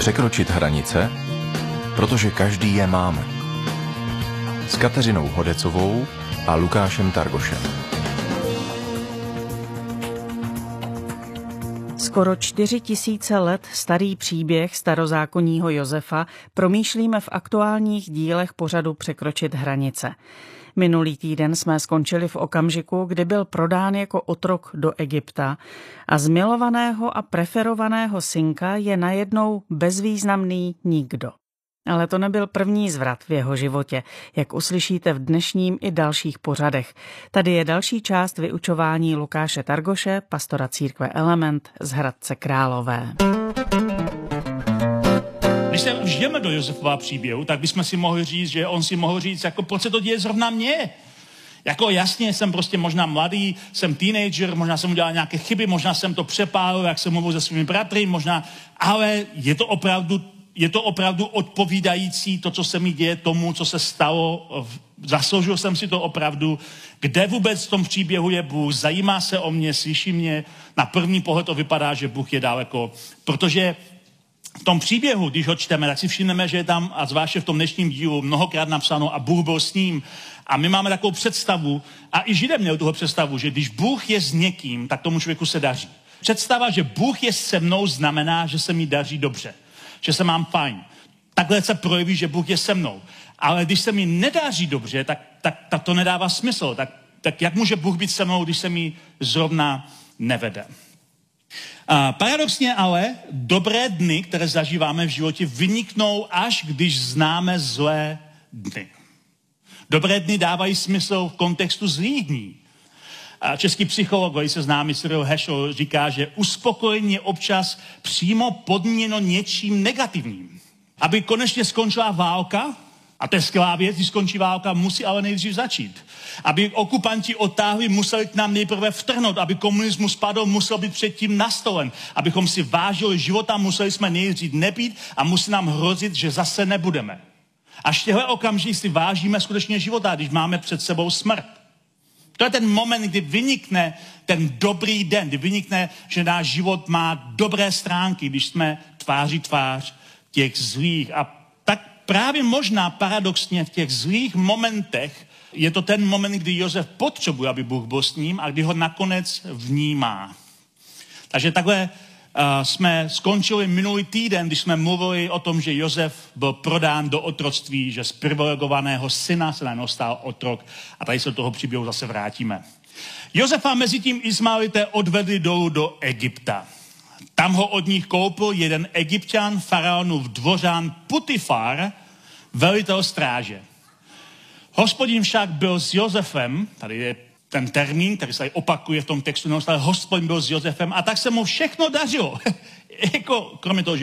Překročit hranice, protože každý je máme. S Kateřinou Hodecovou a Lukášem Targošem. Skoro 4000 let starý příběh starozákonního Josefa promýšlíme v aktuálních dílech pořadu Překročit hranice. Minulý týden jsme skončili v okamžiku, kdy byl prodán jako otrok do Egypta a z milovaného a preferovaného synka je najednou bezvýznamný nikdo. Ale to nebyl první zvrat v jeho životě, jak uslyšíte v dnešním i dalších pořadech. Tady je další část vyučování Lukáše Targoše, pastora církve Element z Hradce Králové. Když se už jdeme do Josefova příběhu, tak bychom si mohli říct, že on si mohl říct, jako proč se to děje zrovna mně? Jako jasně, jsem prostě možná mladý, jsem teenager, možná jsem udělal nějaké chyby, možná jsem to přepálil, jak jsem mluvil se svými bratry, možná, ale je to opravdu odpovídající to, co se mi děje tomu, co se stalo, zasloužil jsem si to opravdu, kde vůbec v tom příběhu je Bůh, zajímá se o mě, slyší mě, na první pohled to vypadá, že Bůh je daleko, protože v tom příběhu, když ho čteme, tak si všimneme, že je tam, a zvláště v tom dnešním dílu, mnohokrát napsáno a Bůh byl s ním. A my máme takovou představu, a i Židé měli tuhle představu, že když Bůh je s někým, tak tomu člověku se daří. Představa, že Bůh je se mnou, znamená, že se mi daří dobře, že se mám fajn. Takhle se projeví, že Bůh je se mnou. Ale když se mi nedaří dobře, tak to nedává smysl. Tak jak může Bůh být se mnou, když se mi zrovna nevede? Paradoxně ale dobré dny, které zažíváme v životě, vyniknou až když známe zlé dny. Dobré dny dávají smysl v kontextu zlých dní. Český psycholog, velice známý Cyril Hešel, říká, že uspokojení je občas přímo podmíněno něčím negativním. Aby konečně skončila válka, a to je skvělá věc, když skončí válka, musí ale nejdřív začít. Aby okupanti odtáhli, museli k nám nejprve vtrhnout. Aby komunismus padl, musel být předtím nastolen. Abychom si vážili života, museli jsme nejdřív nebýt a musí nám hrozit, že zase nebudeme. Až v těchto okamžích si vážíme skutečně života, když máme před sebou smrt. To je ten moment, kdy vynikne ten dobrý den, kdy vynikne, že náš život má dobré stránky, když jsme tváří tvář těch zlých. A tak právě možná paradoxně v těch zlých momentech je to ten moment, kdy Josef potřebuje, aby Bůh byl s ním a kdy ho nakonec vnímá. Takže takhle jsme skončili minulý týden, když jsme mluvili o tom, že Josef byl prodán do otroctví, že z privilegovaného syna se najednou stal otrok a tady se do toho příběhu zase vrátíme. Josefa mezi tím Izmaelité odvedli dolů do Egypta. Tam ho od nich koupil jeden Egypťan, faraonův dvořán Putifar, velitel stráže. Hospodin však byl s Josefem, tady je ten termín, který se tady opakuje v tom textu, neustále Hospodin byl s Josefem a tak se mu všechno dařilo. Kromě toho, že